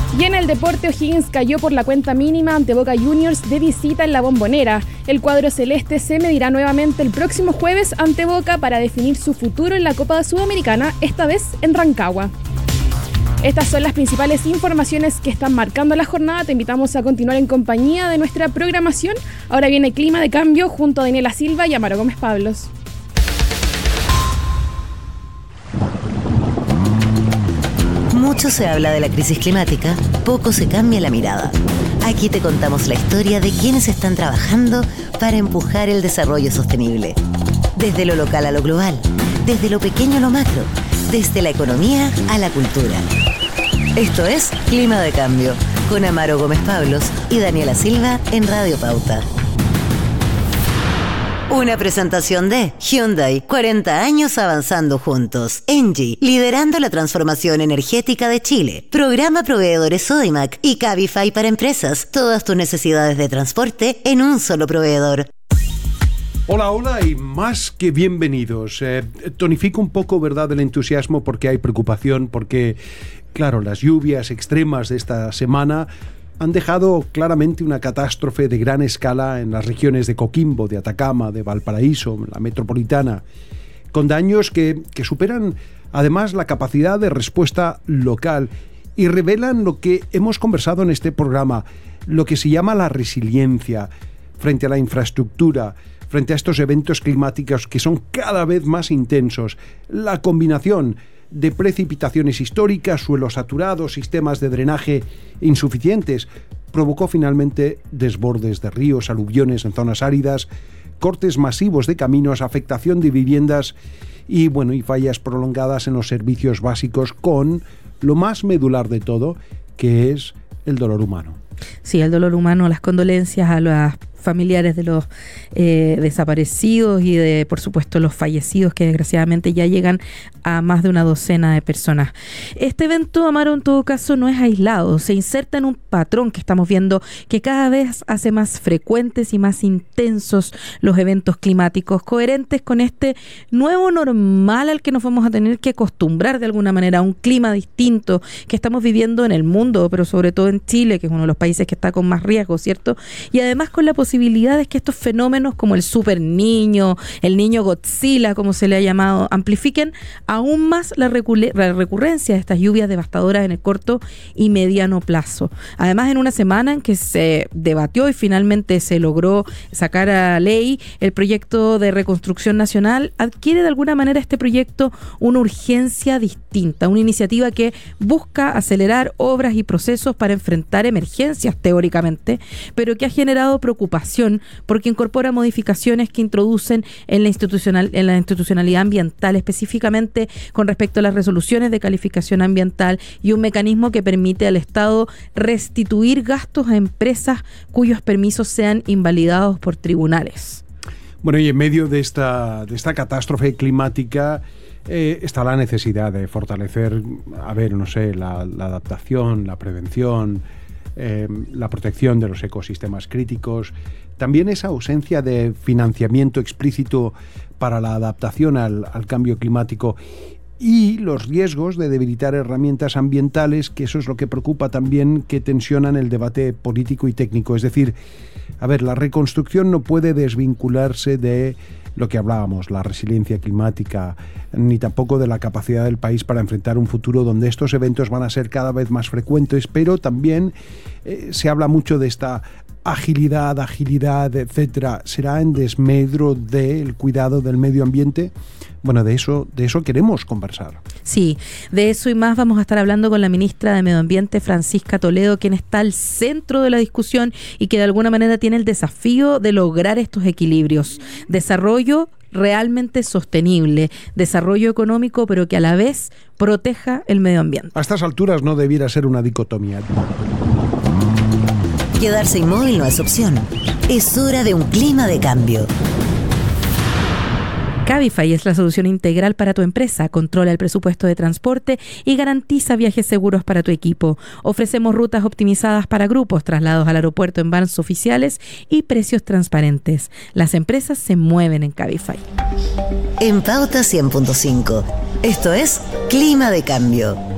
Y en el deporte, O'Higgins cayó por la cuenta mínima ante Boca Juniors de visita en la Bombonera. El cuadro celeste se medirá nuevamente el próximo jueves ante Boca para definir su futuro en la Copa Sudamericana, esta vez en Rancagua. Estas son las principales informaciones que están marcando la jornada. Te invitamos a continuar en compañía de nuestra programación. Ahora viene Clima de Cambio junto a Daniela Silva y Amaro Gómez Pablos. Mucho se habla de la crisis climática, poco se cambia la mirada. Aquí te contamos la historia de quienes están trabajando para empujar el desarrollo sostenible. Desde lo local a lo global, desde lo pequeño a lo macro, desde la economía a la cultura. Esto es Clima de Cambio, con Amaro Gómez Pablos y Daniela Silva en Radio Pauta. Una presentación de Hyundai, 40 años avanzando juntos. Engie, liderando la transformación energética de Chile. Programa Proveedores Sodimac y Cabify para empresas. Todas tus necesidades de transporte en un solo proveedor. Hola, hola y más que bienvenidos. Tonifico un poco, ¿verdad?, el entusiasmo porque hay preocupación, porque, claro, las lluvias extremas de esta semana han dejado claramente una catástrofe de gran escala en las regiones de Coquimbo, de Atacama, de Valparaíso, la metropolitana, con daños que superan además la capacidad de respuesta local y revelan lo que hemos conversado en este programa, lo que se llama la resiliencia frente a la infraestructura, frente a estos eventos climáticos que son cada vez más intensos, la combinación de precipitaciones históricas, suelos saturados, sistemas de drenaje insuficientes, provocó finalmente desbordes de ríos, aluviones en zonas áridas, cortes masivos de caminos, afectación de viviendas y fallas prolongadas en los servicios básicos, con lo más medular de todo, que es el dolor humano. Sí, el dolor humano, las condolencias a los familiares de los desaparecidos y de, por supuesto, los fallecidos, que desgraciadamente ya llegan a más de una docena de personas. Este evento, Amaro, en todo caso no es aislado, se inserta en un patrón que estamos viendo que cada vez hace más frecuentes y más intensos los eventos climáticos, coherentes con este nuevo normal al que nos vamos a tener que acostumbrar de alguna manera, a un clima distinto que estamos viviendo en el mundo, pero sobre todo en Chile, que es uno de los países que está con más riesgo, ¿cierto? Y además con la posibilidad de que estos fenómenos como el super niño, el niño Godzilla, como se le ha llamado, amplifiquen aún más la recurrencia de estas lluvias devastadoras en el corto y mediano plazo. Además, en una semana en que se debatió y finalmente se logró sacar a ley el proyecto de reconstrucción nacional, adquiere de alguna manera este proyecto una urgencia distinta, una iniciativa que busca acelerar obras y procesos para enfrentar emergencias teóricamente, pero que ha generado preocupación porque incorpora modificaciones que introducen en la institucionalidad ambiental, específicamente con respecto a las resoluciones de calificación ambiental, y un mecanismo que permite al Estado restituir gastos a empresas cuyos permisos sean invalidados por tribunales. Bueno, y en medio de esta catástrofe climática está la necesidad de fortalecer, la adaptación, la prevención, la protección de los ecosistemas críticos, también esa ausencia de financiamiento explícito para la adaptación al cambio climático y los riesgos de debilitar herramientas ambientales, que eso es lo que preocupa también, que tensionan el debate político y técnico. Es decir, la reconstrucción no puede desvincularse de lo que hablábamos, la resiliencia climática, ni tampoco de la capacidad del país para enfrentar un futuro donde estos eventos van a ser cada vez más frecuentes, pero también se habla mucho de esta agilidad, etcétera. ¿Será en desmedro del cuidado del medio ambiente? Bueno, de eso queremos conversar. Sí, de eso y más vamos a estar hablando con la ministra de Medio Ambiente, Francisca Toledo, quien está al centro de la discusión y que de alguna manera tiene el desafío de lograr estos equilibrios. Desarrollo realmente sostenible, desarrollo económico, pero que a la vez proteja el medio ambiente. A estas alturas no debiera ser una dicotomía. Quedarse inmóvil no es opción. Es hora de un clima de cambio. Cabify es la solución integral para tu empresa. Controla el presupuesto de transporte y garantiza viajes seguros para tu equipo. Ofrecemos rutas optimizadas para grupos, traslados al aeropuerto en vans oficiales y precios transparentes. Las empresas se mueven en Cabify. En Pauta 100.5. Esto es Clima de Cambio.